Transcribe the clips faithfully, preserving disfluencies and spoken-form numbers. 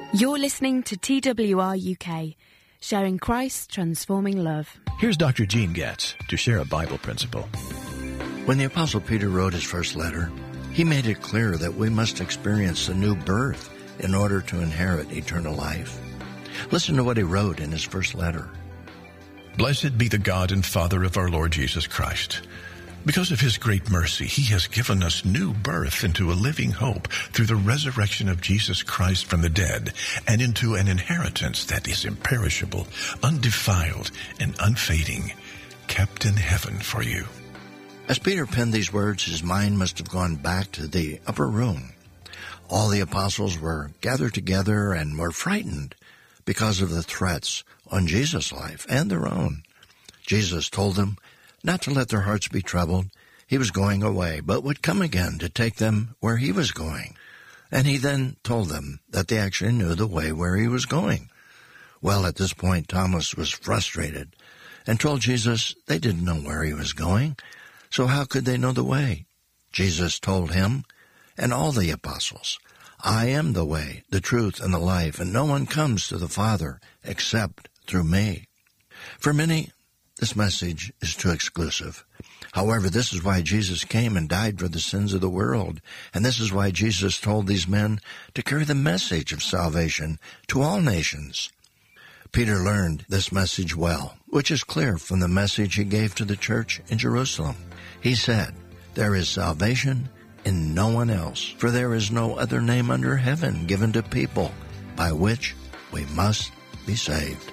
You're listening to T W R U K, sharing Christ's transforming love. Here's Doctor Gene Getz to share a Bible principle. When the Apostle Peter wrote his first letter, he made it clear that we must experience a new birth in order to inherit eternal life. Listen to what he wrote in his first letter. Blessed be the God and Father of our Lord Jesus Christ. Because of his great mercy, he has given us new birth into a living hope through the resurrection of Jesus Christ from the dead and into an inheritance that is imperishable, undefiled, and unfading, kept in heaven for you. As Peter penned these words, his mind must have gone back to the upper room. All the apostles were gathered together and were frightened because of the threats on Jesus' life and their own. Jesus told them not to let their hearts be troubled. He was going away, but would come again to take them where he was going. And he then told them that they actually knew the way where he was going. Well, at this point, Thomas was frustrated and told Jesus they didn't know where he was going, so how could they know the way? Jesus told him and all the apostles, I am the way, the truth, and the life, and no one comes to the Father except through me. For many, this message is too exclusive. However, this is why Jesus came and died for the sins of the world, and this is why Jesus told these men to carry the message of salvation to all nations. Peter learned this message well, which is clear from the message he gave to the church in Jerusalem. He said, there is salvation in no one else, for there is no other name under heaven given to people by which we must be saved.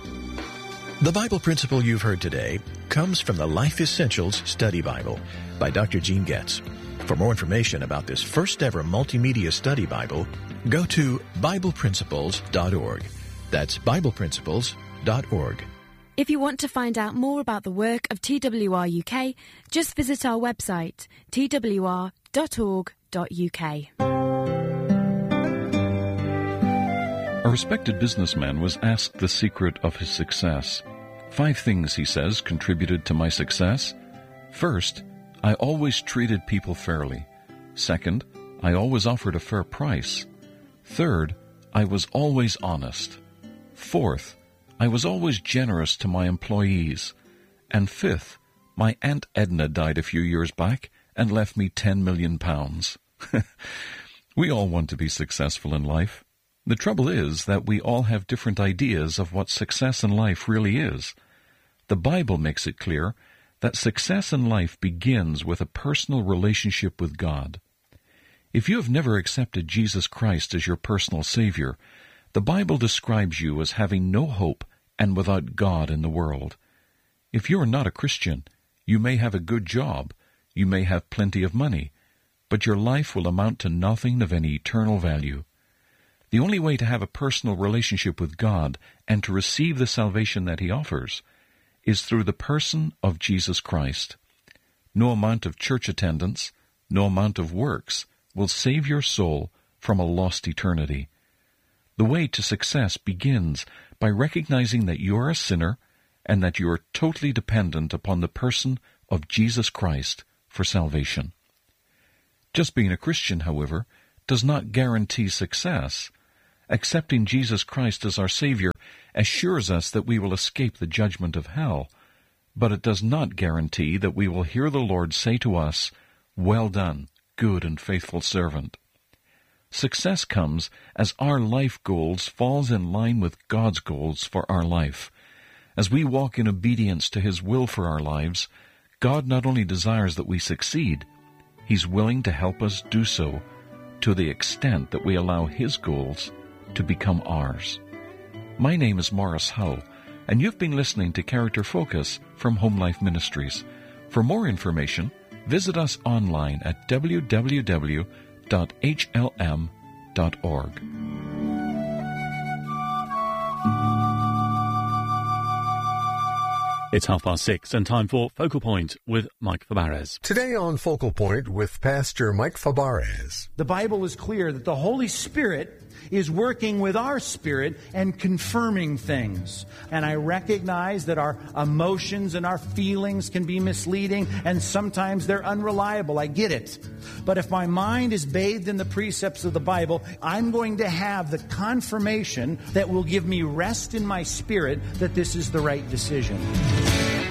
The Bible principle you've heard today comes from the Life Essentials Study Bible by Doctor Gene Getz. For more information about this first ever multimedia study Bible, go to Bible Principles dot org. That's Bible Principles dot org. If you want to find out more about the work of T W R U K, just visit our website, T W R dot org dot U K. A respected businessman was asked the secret of his success. Five things, he says, contributed to my success. First, I always treated people fairly. Second, I always offered a fair price. Third, I was always honest. Fourth, I was always generous to my employees. And fifth, my Aunt Edna died a few years back and left me ten million pounds. We all want to be successful in life. The trouble is that we all have different ideas of what success in life really is. The Bible makes it clear that success in life begins with a personal relationship with God. If you have never accepted Jesus Christ as your personal Savior, the Bible describes you as having no hope and without God in the world. If you are not a Christian, you may have a good job, you may have plenty of money, but your life will amount to nothing of any eternal value. The only way to have a personal relationship with God and to receive the salvation that He offers is through the person of Jesus Christ. No amount of church attendance, no amount of works will save your soul from a lost eternity. The way to success begins by recognizing that you are a sinner and that you are totally dependent upon the person of Jesus Christ for salvation. Just being a Christian, however, does not guarantee success. Accepting Jesus Christ as our Savior assures us that we will escape the judgment of hell, but it does not guarantee that we will hear the Lord say to us, "Well done, good and faithful servant." Success comes as our life goals falls in line with God's goals for our life. As we walk in obedience to His will for our lives, God not only desires that we succeed, He's willing to help us do so to the extent that we allow His goals to become ours. My name is Morris Hull, and you've been listening to Character Focus from Home Life Ministries. For more information, visit us online at w w w dot h l m dot org. It's half past six and time for Focal Point with Mike Fabarez. Today on Focal Point with Pastor Mike Fabarez. The Bible is clear that the Holy Spirit is working with our spirit and confirming things. And I recognize that our emotions and our feelings can be misleading, and sometimes they're unreliable. I get it. But if my mind is bathed in the precepts of the Bible, I'm going to have the confirmation that will give me rest in my spirit that this is the right decision.